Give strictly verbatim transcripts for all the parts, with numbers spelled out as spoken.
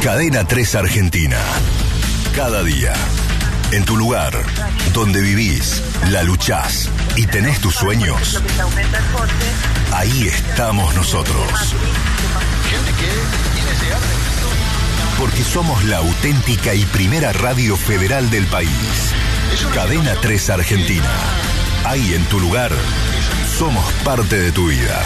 Cadena tres Argentina. Cada día, en tu lugar, donde vivís, la luchás y tenés tus sueños, ahí estamos nosotros. Porque somos la auténtica y primera radio federal del país. Cadena tres Argentina. Ahí en tu lugar, somos parte de tu vida.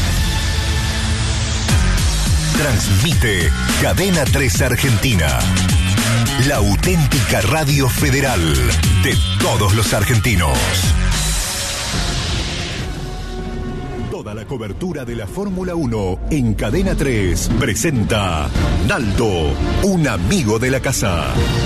Transmite Cadena tres Argentina. La auténtica radio federal de todos los argentinos. Toda la cobertura de la Fórmula uno en Cadena tres presenta Naldo, un amigo de la casa.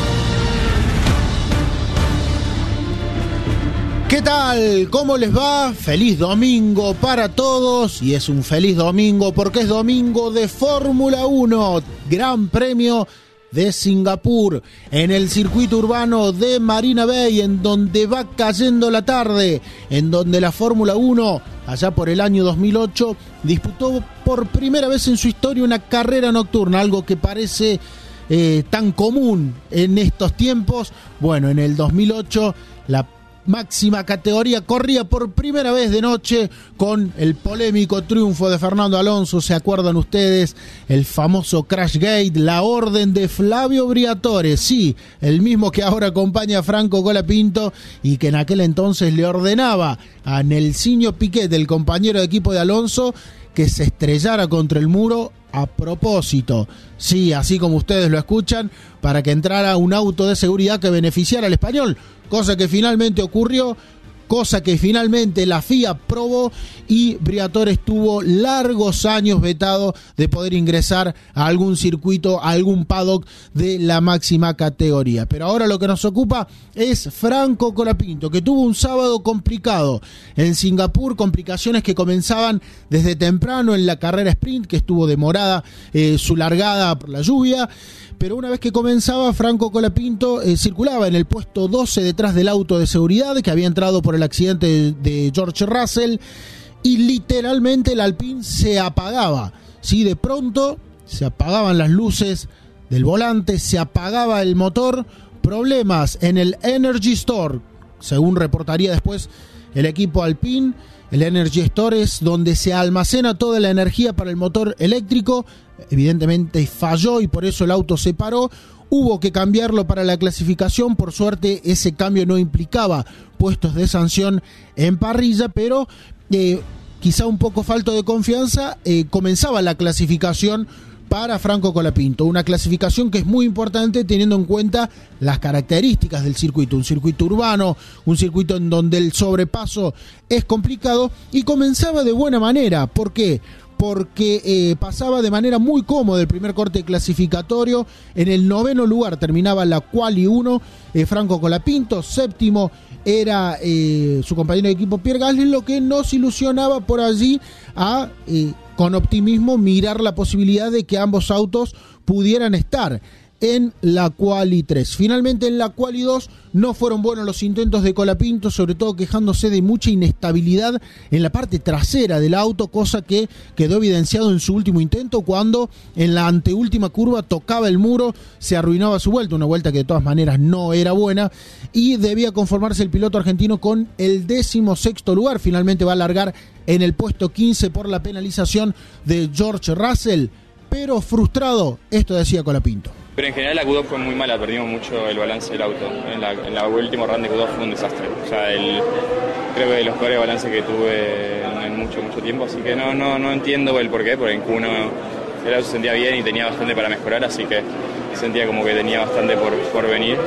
¿Qué tal? ¿Cómo les va? Feliz domingo para todos, y es un feliz domingo porque es domingo de Fórmula uno, Gran Premio de Singapur, en el circuito urbano de Marina Bay, en donde va cayendo la tarde, en donde la Fórmula uno, allá por el año dos mil ocho, disputó por primera vez en su historia una carrera nocturna, algo que parece eh, tan común en estos tiempos. Bueno, en el dos mil ocho la máxima categoría corría por primera vez de noche con el polémico triunfo de Fernando Alonso. ¿Se acuerdan ustedes? El famoso Crashgate, la orden de Flavio Briatore, sí, el mismo que ahora acompaña a Franco Colapinto y que en aquel entonces le ordenaba a Nelsinho Piquet, el compañero de equipo de Alonso, que se estrellara contra el muro a propósito. Sí, así como ustedes lo escuchan, para que entrara un auto de seguridad que beneficiara al español, cosa que finalmente ocurrió, cosa que finalmente la F I A aprobó, y Briatore estuvo largos años vetado de poder ingresar a algún circuito, a algún paddock de la máxima categoría. Pero ahora lo que nos ocupa es Franco Colapinto, que tuvo un sábado complicado en Singapur, complicaciones que comenzaban desde temprano en la carrera sprint, que estuvo demorada eh, su largada por la lluvia. Pero una vez que comenzaba, Franco Colapinto eh, circulaba en el puesto doce detrás del auto de seguridad que había entrado por el accidente de, de George Russell, y literalmente el Alpine se apagaba. ¿Sí? De pronto se apagaban las luces del volante, se apagaba el motor, problemas en el Energy Store, según reportaría después el equipo Alpine. El Energy Store es donde se almacena toda la energía para el motor eléctrico. Evidentemente falló y por eso el auto se paró. Hubo que cambiarlo para la clasificación. Por suerte ese cambio no implicaba puestos de sanción en parrilla, pero eh, quizá un poco falto de confianza, eh, comenzaba la clasificación para Franco Colapinto, una clasificación que es muy importante teniendo en cuenta las características del circuito, un circuito urbano, un circuito en donde el sobrepaso es complicado, y comenzaba de buena manera. ¿Por qué? Porque eh, pasaba de manera muy cómoda el primer corte clasificatorio. En el noveno lugar terminaba la Quali uno, eh, Franco Colapinto. Séptimo era eh, su compañero de equipo Pierre Gasly, lo que nos ilusionaba por allí a, eh, con optimismo, mirar la posibilidad de que ambos autos pudieran estar en la Quali tres. Finalmente en la Quali dos no fueron buenos los intentos de Colapinto, sobre todo quejándose de mucha inestabilidad en la parte trasera del auto, cosa que quedó evidenciado en su último intento cuando en la anteúltima curva tocaba el muro, se arruinaba su vuelta, una vuelta que de todas maneras no era buena, y debía conformarse el piloto argentino con el décimo sexto lugar. Finalmente va a largar en el puesto quince por la penalización de George Russell, pero frustrado, esto decía Colapinto. Pero en general la Q dos fue muy mala, perdimos mucho el balance del auto. En la, en la última run de Q dos fue un desastre. O sea, el, creo que de los peores balances que tuve en, en mucho, mucho tiempo. Así que no, no, no entiendo el porqué, porque en Q uno el auto se sentía bien y tenía bastante para mejorar, así que sentía como que tenía bastante por, por venir.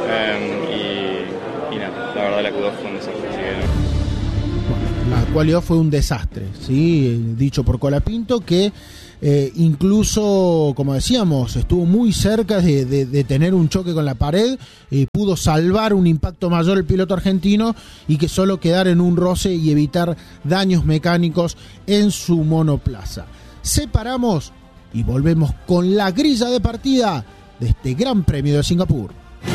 Um, y, y nada, la verdad la Q dos fue un desastre. Así que no. La Quali dos fue un desastre, ¿sí? Dicho por Colapinto, que Eh, incluso, como decíamos, estuvo muy cerca de, de, de tener un choque con la pared, eh, pudo salvar un impacto mayor el piloto argentino y que solo quedar en un roce y evitar daños mecánicos en su monoplaza. Separamos y volvemos con la grilla de partida de este Gran Premio de Singapur.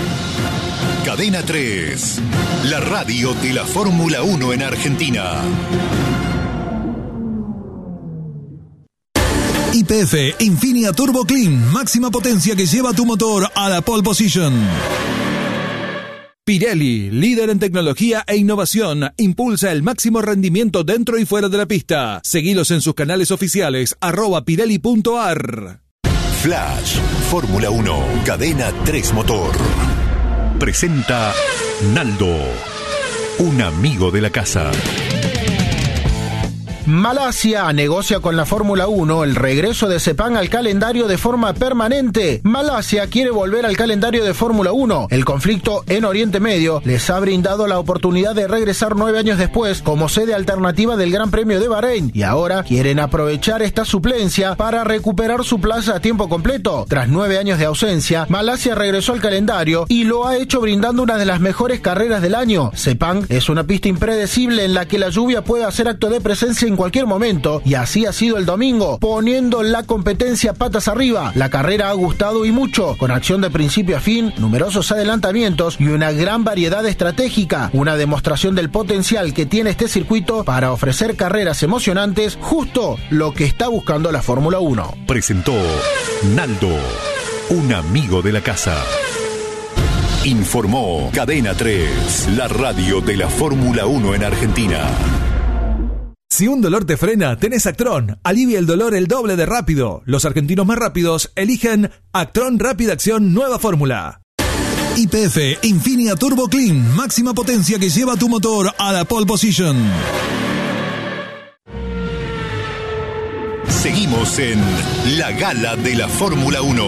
Cadena tres, la radio de la Fórmula uno en Argentina. Y P F Infinia Turbo Clean, máxima potencia que lleva tu motor a la pole position. Pirelli, líder en tecnología e innovación, impulsa el máximo rendimiento dentro y fuera de la pista. Seguilos en sus canales oficiales, arroba pirelli punto ar. Flash, Fórmula uno, Cadena tres Motor. Presenta Naldo, un amigo de la casa. Malasia negocia con la Fórmula uno el regreso de Sepang al calendario de forma permanente. Malasia quiere volver al calendario de Fórmula uno. El conflicto en Oriente Medio les ha brindado la oportunidad de regresar nueve años después como sede alternativa del Gran Premio de Bahrein y ahora quieren aprovechar esta suplencia para recuperar su plaza a tiempo completo. Tras nueve años de ausencia, Malasia regresó al calendario y lo ha hecho brindando una de las mejores carreras del año. Sepang es una pista impredecible en la que la lluvia puede hacer acto de presencia en cualquier momento, y así ha sido el domingo, poniendo la competencia patas arriba. La carrera ha gustado y mucho, con acción de principio a fin, numerosos adelantamientos y una gran variedad estratégica, una demostración del potencial que tiene este circuito para ofrecer carreras emocionantes, justo lo que está buscando la Fórmula uno. Presentó Naldo, un amigo de la casa. Informó Cadena tres, la radio de la Fórmula uno en Argentina. Si un dolor te frena, tenés Actron. Alivia el dolor el doble de rápido. Los argentinos más rápidos eligen Actron Rápida Acción Nueva Fórmula. Y P F Infinia Turbo Clean, máxima potencia que lleva tu motor a la pole position. Seguimos en la gala de la Fórmula uno.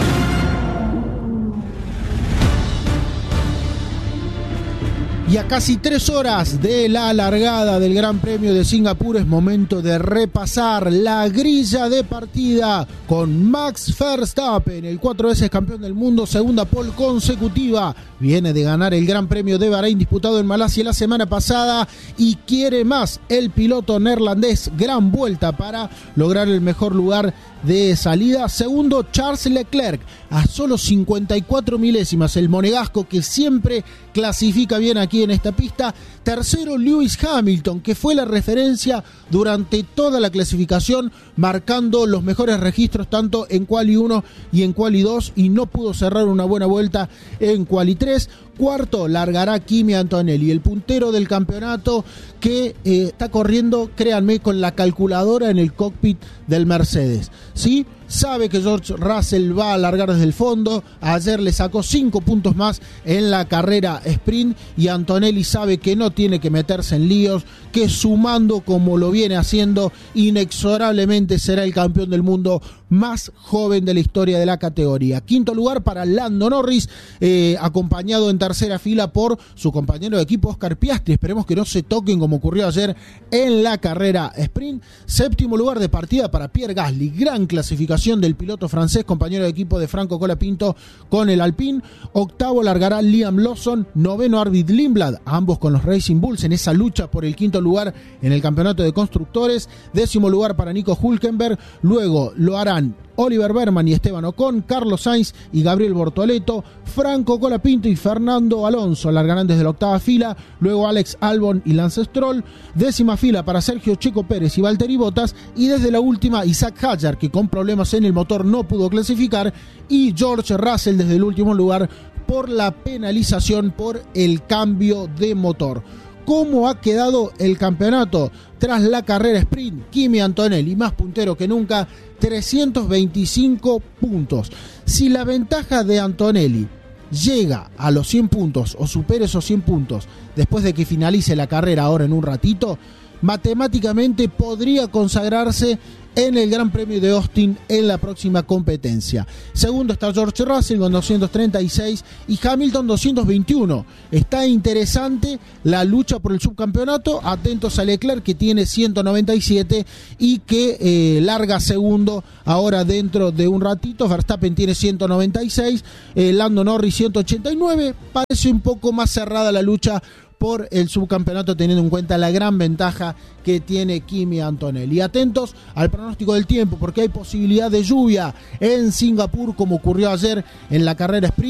Y a casi tres horas de la largada del Gran Premio de Singapur es momento de repasar la grilla de partida con Max Verstappen, el cuatro veces campeón del mundo, segunda pole consecutiva. Viene de ganar el Gran Premio de Bahrein disputado en Malasia la semana pasada y quiere más el piloto neerlandés. Gran vuelta para lograr el mejor lugar de salida. Segundo, Charles Leclerc, a solo cincuenta y cuatro milésimas, el monegasco que siempre clasifica bien aquí en esta pista. Tercero, Lewis Hamilton, que fue la referencia durante toda la clasificación, marcando los mejores registros tanto en Quali uno y en Quali dos, y no pudo cerrar una buena vuelta en Quali tres. Cuarto, largará Kimi Antonelli, el puntero del campeonato que eh, está corriendo, créanme, con la calculadora en el cockpit del Mercedes, ¿sí? Sabe que George Russell va a largar desde el fondo. Ayer le sacó cinco puntos más en la carrera sprint y Antonelli sabe que no tiene que meterse en líos, que sumando como lo viene haciendo inexorablemente será el campeón del mundo más joven de la historia de la categoría. Quinto lugar para Lando Norris, eh, acompañado en tercera fila por su compañero de equipo Oscar Piastri. Esperemos que no se toquen como ocurrió ayer en la carrera sprint. Séptimo lugar de partida para Pierre Gasly, gran clasificación del piloto francés, compañero de equipo de Franco Colapinto con el Alpine. Octavo largará Liam Lawson, noveno Arvid Lindblad, ambos con los Racing Bulls en esa lucha por el quinto lugar en el campeonato de constructores. Décimo lugar para Nico Hülkenberg, luego lo harán Oliver Berman y Esteban Ocon, Carlos Sainz y Gabriel Bortoleto, Franco Colapinto y Fernando Alonso largarán desde la octava fila, luego Alex Albon y Lance Stroll, décima fila para Sergio Checo Pérez y Valtteri Bottas, y desde la última Isaac Hadjar, que con problemas en el motor no pudo clasificar, y George Russell desde el último lugar por la penalización por el cambio de motor. ¿Cómo ha quedado el campeonato tras la carrera sprint? Kimi Antonelli, más puntero que nunca, trescientos veinticinco puntos. Si la ventaja de Antonelli llega a los cien puntos o supera esos cien puntos después de que finalice la carrera ahora en un ratito, matemáticamente podría consagrarse en el Gran Premio de Austin en la próxima competencia. Segundo está George Russell con doscientos treinta y seis y Hamilton doscientos veintiuno. Está interesante la lucha por el subcampeonato. Atentos a Leclerc, que tiene ciento noventa y siete y que eh, larga segundo ahora dentro de un ratito. Verstappen tiene ciento noventa y seis, eh, Lando Norris ciento ochenta y nueve. Parece un poco más cerrada la lucha por el subcampeonato, teniendo en cuenta la gran ventaja que tiene Kimi Antonelli. Atentos al pronóstico del tiempo, porque hay posibilidad de lluvia en Singapur, como ocurrió ayer en la carrera sprint.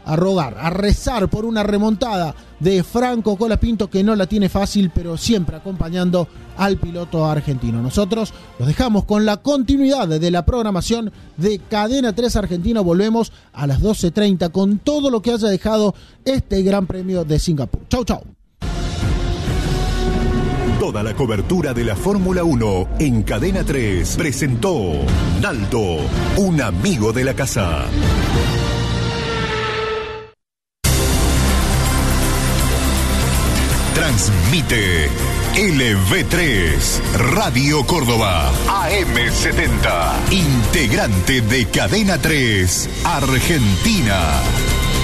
a rogar, a rezar por una remontada de Franco Colapinto, que no la tiene fácil, pero siempre acompañando al piloto argentino. Nosotros los dejamos con la continuidad de la programación de Cadena tres Argentina. Volvemos a las doce treinta con todo lo que haya dejado este Gran Premio de Singapur. Chau, chau. Toda la cobertura de la Fórmula uno en Cadena tres presentó Naldo, un amigo de la casa. Transmite L V tres, Radio Córdoba, A M setenta, integrante de Cadena tres Argentina.